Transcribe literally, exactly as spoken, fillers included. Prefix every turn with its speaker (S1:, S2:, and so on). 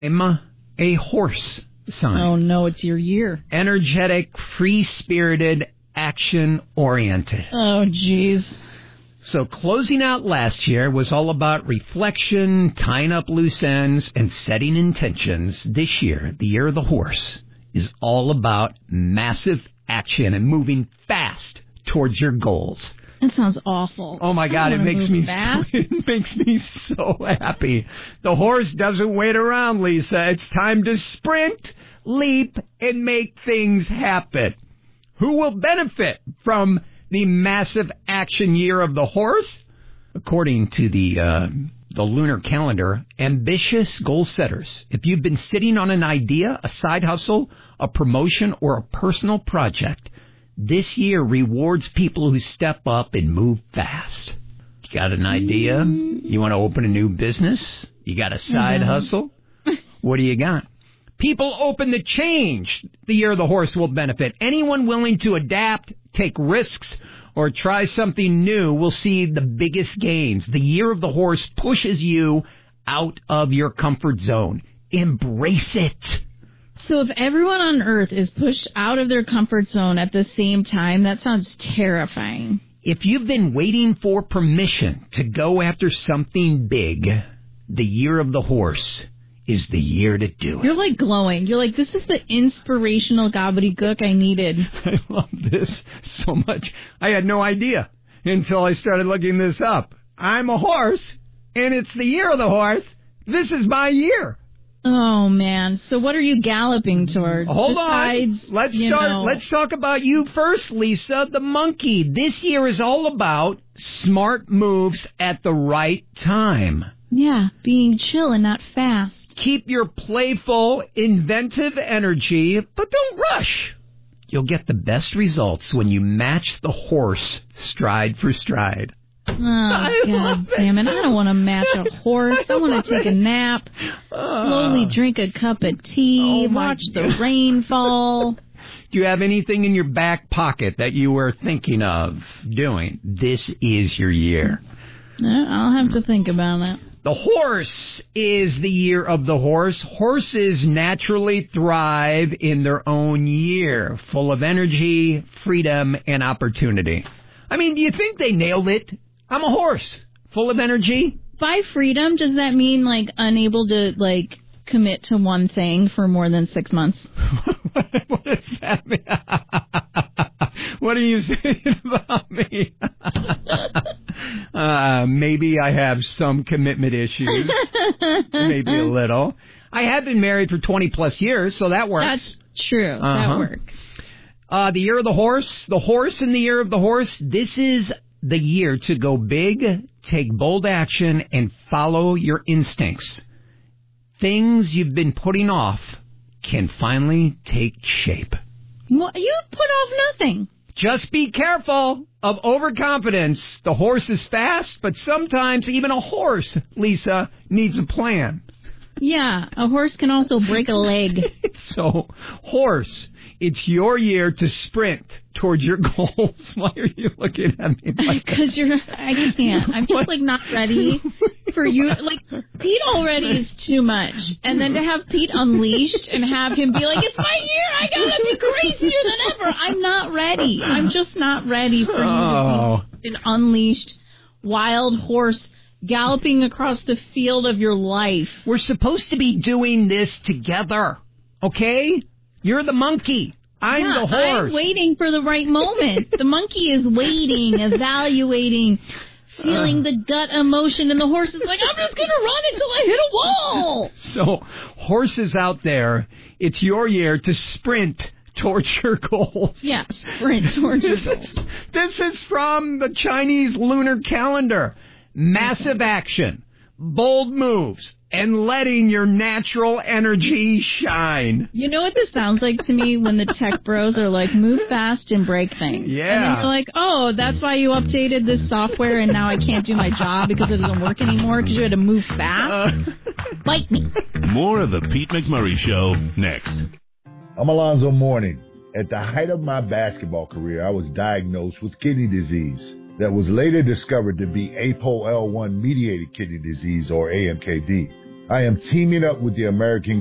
S1: I'm a horse sign.
S2: Oh, no, it's your year.
S1: Energetic, free-spirited, action-oriented.
S2: Oh, jeez.
S1: So closing out last year was all about reflection, tying up loose ends, and setting intentions. This year, the year of the horse, is all about massive action and moving fast towards your goals.
S2: That sounds awful.
S1: Oh, my God, it makes me
S2: fast.
S1: it makes me so happy. The horse doesn't wait around, Lisa. It's time to sprint, leap, and make things happen. Who will benefit from the massive action year of the horse? According to the uh, the lunar calendar, ambitious goal setters. If you've been sitting on an idea, a side hustle, a promotion, or a personal project, this year rewards people who step up and move fast. You got an idea? You want to open a new business? You got a side mm-hmm. hustle? What do you got? People open to change. The year of the horse will benefit. Anyone willing to adapt, take risks, or try something new will see the biggest gains. The year of the horse pushes you out of your comfort zone. Embrace it.
S2: So if everyone on Earth is pushed out of their comfort zone at the same time, that sounds terrifying.
S1: If you've been waiting for permission to go after something big, the year of the horse is the year to do it.
S2: You're like glowing. You're like, this is the inspirational gobbledygook I needed.
S1: I love this so much. I had no idea until I started looking this up. I'm a horse, and it's the year of the horse. This is my year.
S2: Oh, man. So what are you galloping towards?
S1: Hold
S2: Besides,
S1: on. Let's
S2: you
S1: start.
S2: know...
S1: Let's talk about you first, Lisa, the monkey. This year is all about smart moves at the right time.
S2: Yeah, being chill and not fast.
S1: Keep your playful, inventive energy, but don't rush. You'll get the best results when you match the horse stride for stride.
S2: Oh, God damn it. I don't want to match a horse. I, I want to take a nap, uh, slowly drink a cup of tea, oh watch God. the rain fall.
S1: Do you have anything in your back pocket that you were thinking of doing? This is your year.
S2: I'll have to think about it.
S1: The horse is the year of the horse. Horses naturally thrive in their own year, full of energy, freedom, and opportunity. I mean, do you think they nailed it? I'm a horse, full of energy.
S2: By freedom, does that mean, like, unable to, like, commit to one thing for more than six months?
S1: What does that mean? What are you saying about me? uh, maybe I have some commitment issues. Maybe a little. I have been married for twenty plus years, so that works.
S2: That's true.
S1: Uh-huh.
S2: That works.
S1: Uh, the year of the horse. The horse in the year of the horse. This is the year to go big, take bold action, and follow your instincts. Things you've been putting off can finally take shape.
S2: Well, you put off nothing.
S1: Just be careful of overconfidence. The horse is fast, but sometimes even a horse, Lisa, needs a plan.
S2: Yeah, a horse can also break a leg.
S1: So, horse, it's your year to sprint towards your goals. Why are you looking at me like that?
S2: Because you're, I can't. I'm just, like, not ready for you. Like, Pete already is too much. And then to have Pete unleashed and have him be like, it's my year, I gotta be crazier than ever. I'm not ready. I'm just not ready for you
S1: oh.
S2: to be an unleashed wild horse galloping across the field of your life.
S1: We're supposed to be doing this together, okay? You're the monkey. I'm
S2: yeah,
S1: the horse.
S2: I'm waiting for the right moment. The monkey is waiting, evaluating, feeling uh, the gut emotion, and the horse is like, I'm just going to run until I hit a wall.
S1: So, horses out there, it's your year to sprint towards your goals.
S2: Yeah, sprint towards your goals.
S1: This is from the Chinese lunar calendar. Massive action, bold moves, and letting your natural energy shine.
S2: You know what this sounds like to me when the tech bros are like, move fast and break things.
S1: Yeah.
S2: And then you're like, oh, that's why you updated this software and now I can't do my job because it doesn't work anymore because you had to move fast? Uh, Bite me.
S3: More of the Pete McMurray Show next.
S4: I'm Alonzo Mourning. At the height of my basketball career, I was diagnosed with kidney disease that was later discovered to be A P O L one mediated kidney disease, or A M K D. I am teaming up with the American